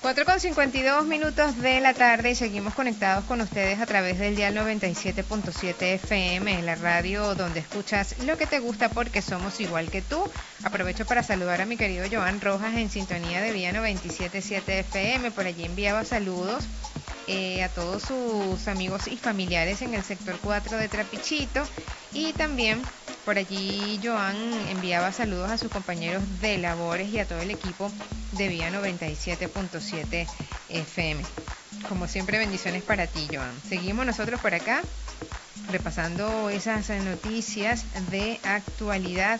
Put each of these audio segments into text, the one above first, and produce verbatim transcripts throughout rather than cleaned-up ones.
cuatro con cincuenta y dos minutos de la tarde y seguimos conectados con ustedes a través del dial noventa y siete punto siete F M, la radio donde escuchas lo que te gusta porque somos igual que tú. Aprovecho para saludar a mi querido Joan Rojas en sintonía de Vía noventa y siete punto siete F M. Por allí enviaba saludos eh, a todos sus amigos y familiares en el sector cuatro de Trapichito, y también por allí Joan enviaba saludos a sus compañeros de labores y a todo el equipo de Vía noventa y siete punto siete F M. Como siempre, bendiciones para ti, Joan. Seguimos nosotros por acá repasando esas noticias de actualidad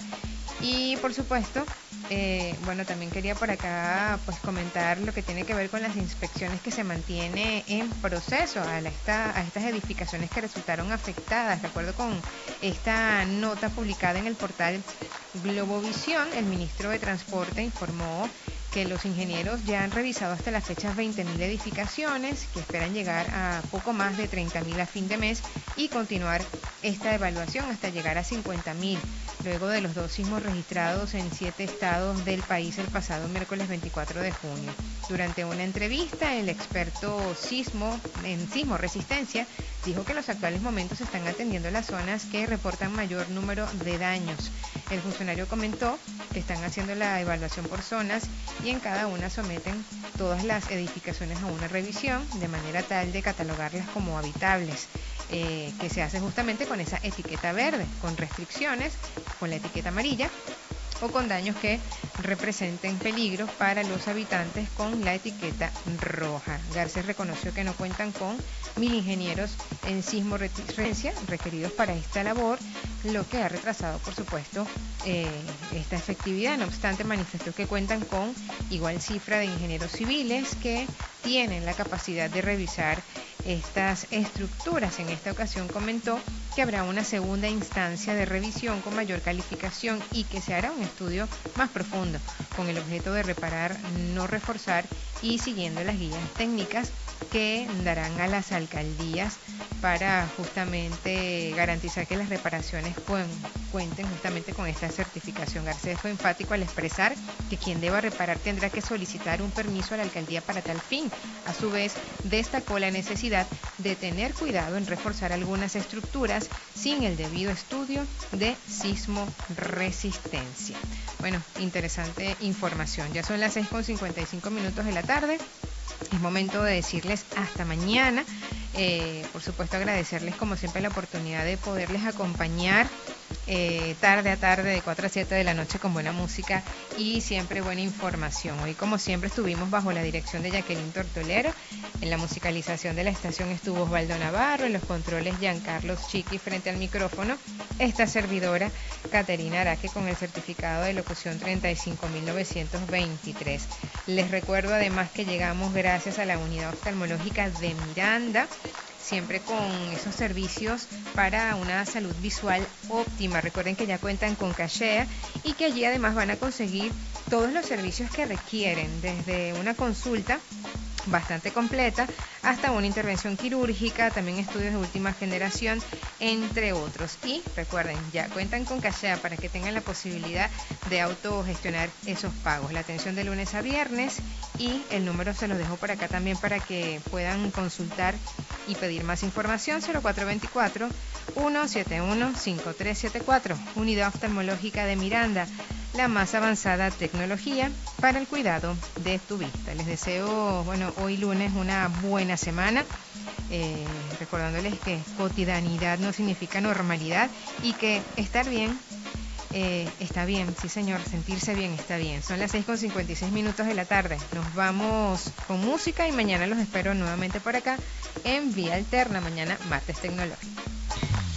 y por supuesto, eh, bueno, también quería por acá pues comentar lo que tiene que ver con las inspecciones que se mantiene en proceso a, la, esta, a estas edificaciones que resultaron afectadas. De acuerdo con esta nota publicada en el portal Globovisión, el ministro de Transporte informó que los ingenieros ya han revisado hasta la fecha veinte mil edificaciones, que esperan llegar a poco más de treinta mil a fin de mes y continuar esta evaluación hasta llegar a cincuenta mil, luego de los dos sismos registrados en siete estados del país el pasado miércoles veinticuatro de junio. Durante una entrevista, el experto sismo en sismo resistencia dijo que en los actuales momentos se están atendiendo las zonas que reportan mayor número de daños. El funcionario comentó que están haciendo la evaluación por zonas y en cada una someten todas las edificaciones a una revisión de manera tal de catalogarlas como habitables, eh, que se hace justamente con esa etiqueta verde, con restricciones, con la etiqueta amarilla, o con daños que representen peligro para los habitantes con la etiqueta roja. Garcés reconoció que no cuentan con mil ingenieros en sismo resistencia requeridos para esta labor, lo que ha retrasado, por supuesto, eh, esta efectividad. No obstante, manifestó que cuentan con igual cifra de ingenieros civiles que tienen la capacidad de revisar estas estructuras. En esta ocasión comentó que habrá una segunda instancia de revisión con mayor calificación y que se hará un estudio más profundo con el objeto de reparar, no reforzar, y siguiendo las guías técnicas que darán a las alcaldías para justamente garantizar que las reparaciones cuenten justamente con esta certificación. Garcés fue enfático al expresar que quien deba reparar tendrá que solicitar un permiso a la alcaldía para tal fin. A su vez, destacó la necesidad de tener cuidado en reforzar algunas estructuras sin el debido estudio de sismo resistencia. Bueno, interesante información. Ya son las seis con cincuenta y cinco minutos de la tarde. Es momento de decirles hasta mañana. Eh, por supuesto, agradecerles como siempre la oportunidad de poderles acompañar eh, tarde a tarde, de cuatro a siete de la noche, con buena música y siempre buena información. Hoy, como siempre, estuvimos bajo la dirección de Jacqueline Tortolero. En la musicalización de la estación estuvo Osvaldo Navarro, en los controles Giancarlos Chiqui, frente al micrófono esta servidora Caterina Araque con el certificado de locución treinta y cinco mil novecientos veintitrés. Les recuerdo además que llegamos gracias a la unidad oftalmológica de Miranda, siempre con esos servicios para una salud visual óptima. Recuerden que ya cuentan con Cachea y que allí además van a conseguir todos los servicios que requieren, desde una consulta bastante completa hasta una intervención quirúrgica, también estudios de última generación, entre otros. Y recuerden, ya cuentan con Cachea para que tengan la posibilidad de autogestionar esos pagos. La atención de lunes a viernes, y el número se los dejo por acá también para que puedan consultar y pedir más información: cero cuatro dos cuatro, uno siete uno, cinco tres siete cuatro. Unidad oftalmológica de Miranda, la más avanzada tecnología para el cuidado de tu vista. Les deseo, bueno, hoy lunes una buena semana, eh, recordándoles que cotidianidad no significa normalidad y que estar bien eh, está bien, sí señor, sentirse bien está bien. Son las seis con cincuenta y seis minutos de la tarde. Nos vamos con música y mañana los espero nuevamente por acá en Vía Alterna, mañana martes tecnológico.